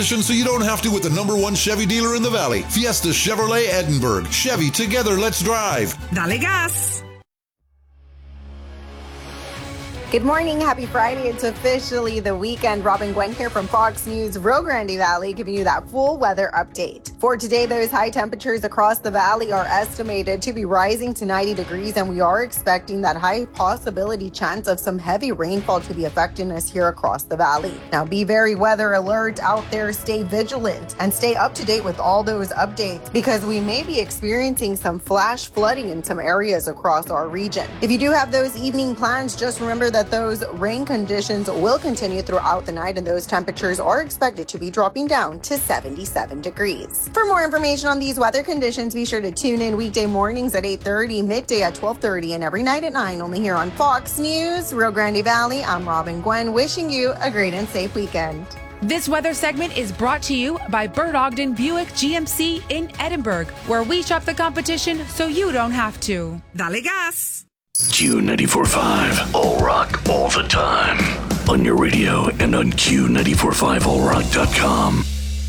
So you don't have to with the #1 Chevy dealer in the Valley. Fiesta Chevrolet Edinburgh. Chevy, together, let's drive. Dale gas. Good morning. Happy Friday. It's officially the weekend. Robin Gwen here from Fox News Rio Grande Valley giving you that full weather update. For today, those high temperatures across the valley are estimated to be rising to 90 degrees, and we are expecting that high possibility chance of some heavy rainfall to be affecting us here across the valley. Now, be very weather alert out there. Stay vigilant and stay up to date with all those updates because we may be experiencing some flash flooding in some areas across our region. If you do have those evening plans, just remember that those rain conditions will continue throughout the night, and those temperatures are expected to be dropping down to 77 degrees. For more information on these weather conditions, be sure to tune in weekday mornings at 8:30, midday at 12:30, and every night at 9, only here on Fox News Rio Grande Valley. I'm Robin Gwen, wishing you a great and safe weekend. This weather segment is brought to you by Bert Ogden Buick GMC in Edinburgh, where we shop the competition so you don't have to. Dale gas. Q94.5, all rock all the time. On your radio and on Q945allrock.com.